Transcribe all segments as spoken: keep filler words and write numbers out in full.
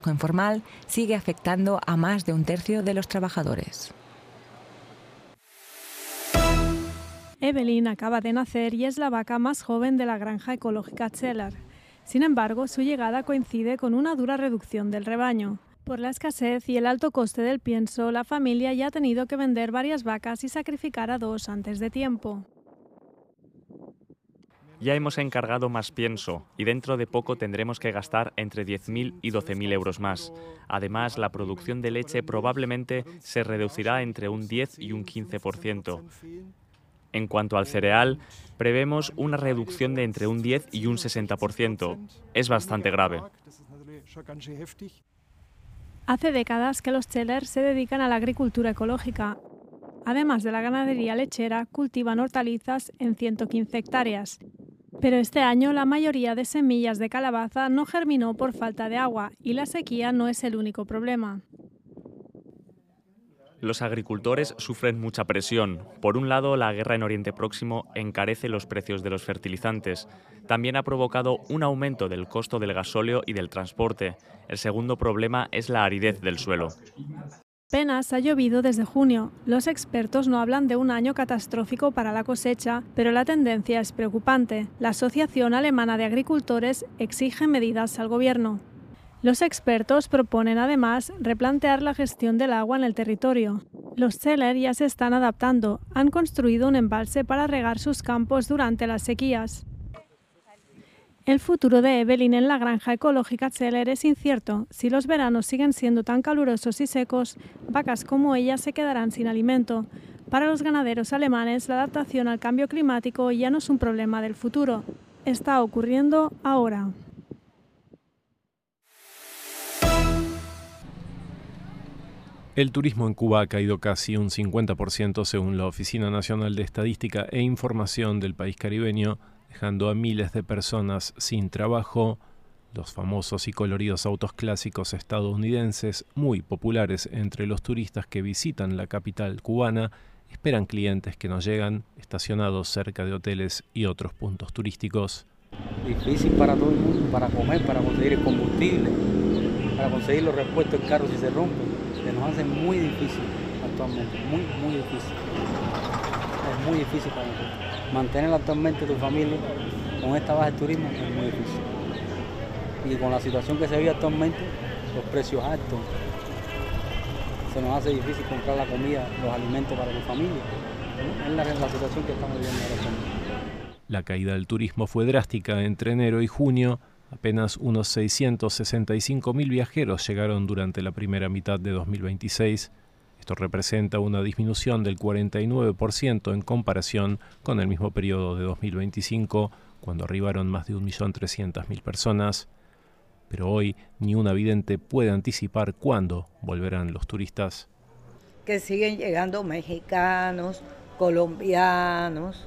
informal sigue afectando a más de un tercio de los trabajadores. Evelyn acaba de nacer y es la vaca más joven de la granja ecológica Zeller. Sin embargo, su llegada coincide con una dura reducción del rebaño. Por la escasez y el alto coste del pienso, la familia ya ha tenido que vender varias vacas y sacrificar a dos antes de tiempo. Ya hemos encargado más pienso y dentro de poco tendremos que gastar entre diez mil y doce mil euros más. Además, la producción de leche probablemente se reducirá entre un diez y un quince por ciento. En cuanto al cereal, prevemos una reducción de entre un diez y un sesenta por ciento. Es bastante grave. Hace décadas que los Zeller se dedican a la agricultura ecológica. Además de la ganadería lechera, cultivan hortalizas en ciento quince hectáreas. Pero este año la mayoría de semillas de calabaza no germinó por falta de agua y la sequía no es el único problema. Los agricultores sufren mucha presión. Por un lado, la guerra en Oriente Próximo encarece los precios de los fertilizantes. También ha provocado un aumento del costo del gasóleo y del transporte. El segundo problema es la aridez del suelo. Apenas ha llovido desde junio. Los expertos no hablan de un año catastrófico para la cosecha, pero la tendencia es preocupante. La Asociación Alemana de Agricultores exige medidas al gobierno. Los expertos proponen además replantear la gestión del agua en el territorio. Los Zeller ya se están adaptando. Han construido un embalse para regar sus campos durante las sequías. El futuro de Evelyn en la granja ecológica Zeller es incierto. Si los veranos siguen siendo tan calurosos y secos, vacas como ella se quedarán sin alimento. Para los ganaderos alemanes, la adaptación al cambio climático ya no es un problema del futuro. Está ocurriendo ahora. El turismo en Cuba ha caído casi un cincuenta por ciento según la Oficina Nacional de Estadística e Información del país caribeño, dejando a miles de personas sin trabajo. Los famosos y coloridos autos clásicos estadounidenses, muy populares entre los turistas que visitan la capital cubana, esperan clientes que no llegan, estacionados cerca de hoteles y otros puntos turísticos. Difícil para todo el mundo, para comer, para conseguir el combustible, para conseguir los repuestos del carro si se rompen. Se nos hace muy difícil actualmente, muy, muy difícil. Es muy difícil para nosotros. Mantener actualmente tu familia con esta baja de turismo es muy difícil. Y con la situación que se vive actualmente, los precios altos, se nos hace difícil comprar la comida, los alimentos para tu familia. ¿No? Es la, la situación que estamos viviendo ahora mismo. La caída del turismo fue drástica entre enero y junio. Apenas unos seiscientos sesenta y cinco mil viajeros llegaron durante la primera mitad de dos mil veintiséis. Esto representa una disminución del cuarenta y nueve por ciento en comparación con el mismo periodo de dos mil veinticinco, cuando arribaron más de un millón trescientas mil personas. Pero hoy ni un vidente puede anticipar cuándo volverán los turistas. Que siguen llegando mexicanos, colombianos,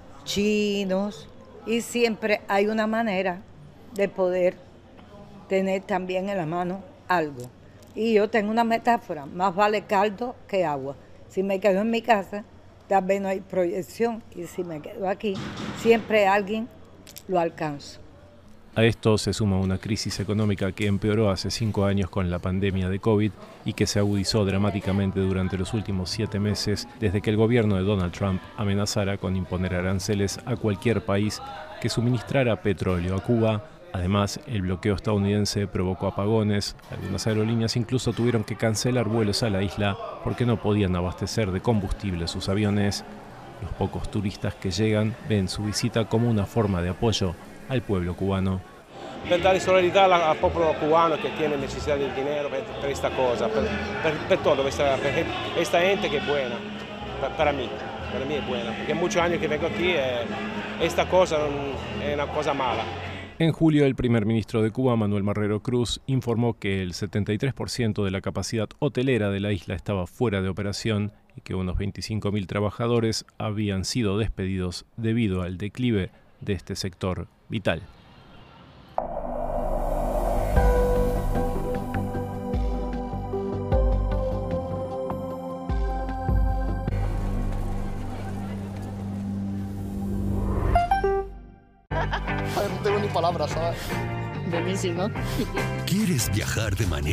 chinos, y siempre hay una manera de poder tener también en la mano algo. Y yo tengo una metáfora, más vale caldo que agua. Si me quedo en mi casa, tal vez no hay proyección, y si me quedo aquí, siempre alguien lo alcanza. A esto se suma una crisis económica que empeoró hace cinco años con la pandemia de COVID y que se agudizó dramáticamente durante los últimos siete meses desde que el gobierno de Donald Trump amenazara con imponer aranceles a cualquier país que suministrara petróleo a Cuba. Además, el bloqueo estadounidense provocó apagones. Algunas aerolíneas incluso tuvieron que cancelar vuelos a la isla porque no podían abastecer de combustible sus aviones. Los pocos turistas que llegan ven su visita como una forma de apoyo al pueblo cubano. Per dare solidarietà al popolo cubano que tiene necesidad de dinero per esta cosa, per, per, per todo, esta, per esta gente que es buena, para, para mí, para mí es buena, porque muchos años que vengo aquí, eh, esta cosa es una cosa mala. En julio, el primer ministro de Cuba, Manuel Marrero Cruz, informó que el setenta y tres por ciento de la capacidad hotelera de la isla estaba fuera de operación y que unos veinticinco mil trabajadores habían sido despedidos debido al declive de este sector vital. No tengo ni palabras, ¿sabes? buenísimo. ¿Quieres viajar de manera